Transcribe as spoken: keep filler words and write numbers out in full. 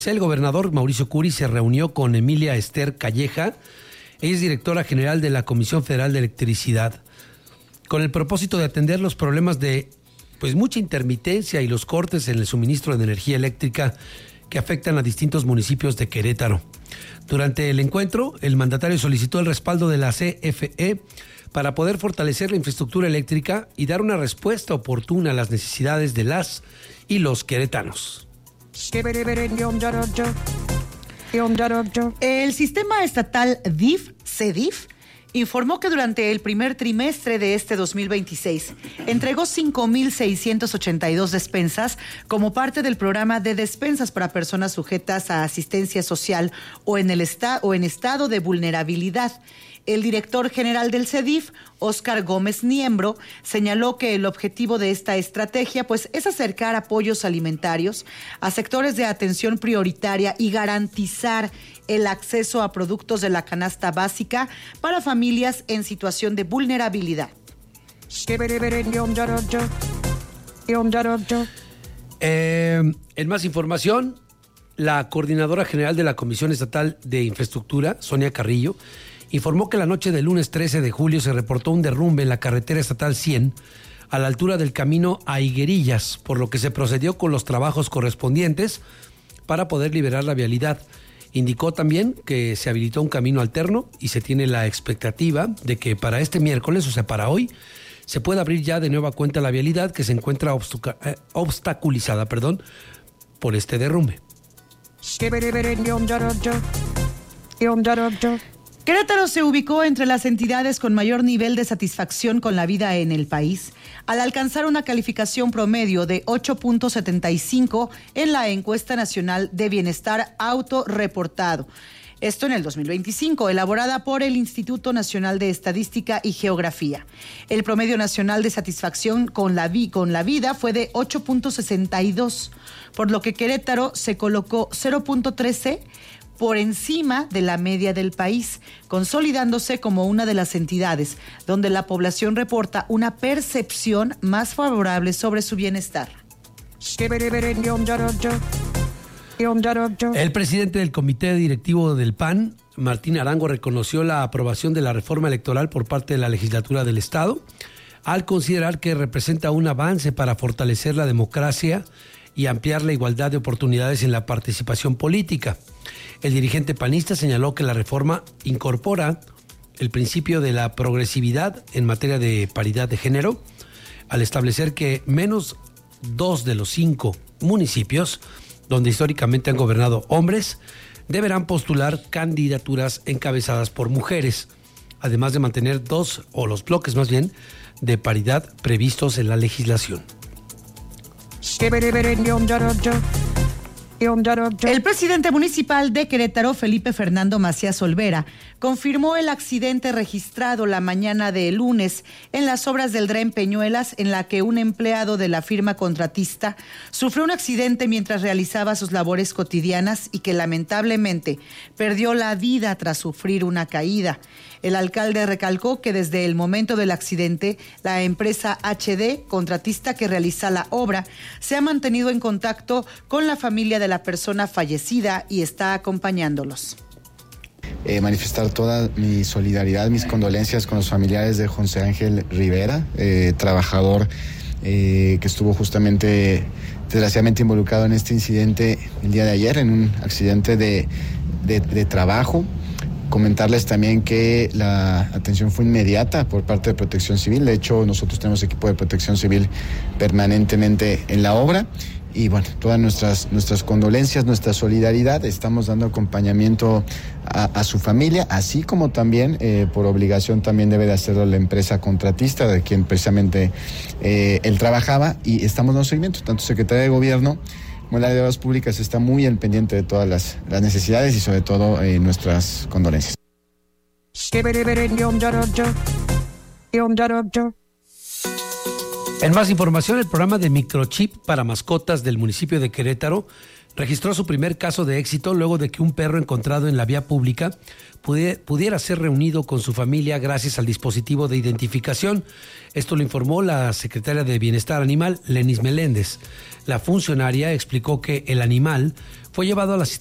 El gobernador Mauricio Curi se reunió con Emilia Ester Calleja, ella es directora general de la Comisión Federal de Electricidad, con el propósito de atender los problemas de pues mucha intermitencia y los cortes en el suministro de energía eléctrica que afectan a distintos municipios de Querétaro. Durante el encuentro, el mandatario solicitó el respaldo de la C F E para poder fortalecer la infraestructura eléctrica y dar una respuesta oportuna a las necesidades de las y los queretanos. El sistema estatal D I F, C D I F, informó que durante el primer trimestre de este dos mil veintiséis entregó cinco mil seiscientas ochenta y dos despensas como parte del programa de despensas para personas sujetas a asistencia social o en, el esta- o en estado de vulnerabilidad. El director general del C D I F, Óscar Gómez Niembro, señaló que el objetivo de esta estrategia pues, es acercar apoyos alimentarios a sectores de atención prioritaria y garantizar el acceso a productos de la canasta básica para familias en situación de vulnerabilidad. Eh, en más información, la coordinadora general de la Comisión Estatal de Infraestructura, Sonia Carrillo, informó que la noche del lunes trece de julio se reportó un derrumbe en la carretera estatal cien a la altura del camino a Higuerillas, por lo que se procedió con los trabajos correspondientes para poder liberar la vialidad. Indicó también que se habilitó un camino alterno y se tiene la expectativa de que para este miércoles, o sea, para hoy, se pueda abrir ya de nueva cuenta la vialidad que se encuentra obstuca- eh, obstaculizada perdón, por este derrumbe. Querétaro se ubicó entre las entidades con mayor nivel de satisfacción con la vida en el país, al alcanzar una calificación promedio de ocho punto setenta y cinco en la encuesta nacional de bienestar autorreportado. Esto en el dos mil veinticinco, elaborada por el Instituto Nacional de Estadística y Geografía. El promedio nacional de satisfacción con la, vi- con la vida fue de ocho punto sesenta y dos, por lo que Querétaro se colocó cero punto trece por encima de la media del país, consolidándose como una de las entidades donde la población reporta una percepción más favorable sobre su bienestar. El presidente del comité directivo del P A N, Martín Arango, reconoció la aprobación de la reforma electoral por parte de la legislatura del Estado, al considerar que representa un avance para fortalecer la democracia y ampliar la igualdad de oportunidades en la participación política. El dirigente panista señaló que la reforma incorpora el principio de la progresividad en materia de paridad de género, al establecer que menos dos de los cinco municipios donde históricamente han gobernado hombres deberán postular candidaturas encabezadas por mujeres, además de mantener dos, o los bloques más bien, de paridad previstos en la legislación. El presidente municipal de Querétaro, Felipe Fernando Macías Olvera, confirmó el accidente registrado la mañana de lunes en las obras del Dren Peñuelas, en la que un empleado de la firma contratista sufrió un accidente mientras realizaba sus labores cotidianas y que lamentablemente perdió la vida tras sufrir una caída. El alcalde recalcó que desde el momento del accidente, la empresa H D, contratista que realiza la obra, se ha mantenido en contacto con la familia de la persona fallecida y está acompañándolos. Eh, manifestar toda mi solidaridad, mis condolencias con los familiares de José Ángel Rivera, eh, trabajador eh, que estuvo justamente, desgraciadamente, involucrado en este incidente el día de ayer, en un accidente de, de, de trabajo. Comentarles también que la atención fue inmediata por parte de Protección Civil. De hecho, nosotros tenemos equipo de Protección Civil permanentemente en la obra. Y bueno, todas nuestras, nuestras condolencias, nuestra solidaridad. Estamos dando acompañamiento a, a su familia, así como también, eh, por obligación, también debe de hacerlo la empresa contratista, de quien precisamente eh, él trabajaba. Y estamos dando seguimiento, tanto Secretaría de Gobierno como el área de Obras Públicas está muy al pendiente de todas las, las necesidades y sobre todo eh, nuestras condolencias. En más información, el programa de microchip para mascotas del municipio de Querétaro registró su primer caso de éxito luego de que un perro encontrado en la vía pública pudiera ser reunido con su familia gracias al dispositivo de identificación. Esto lo informó la secretaria de Bienestar Animal, Lenis Meléndez. La funcionaria explicó que el animal fue llevado a las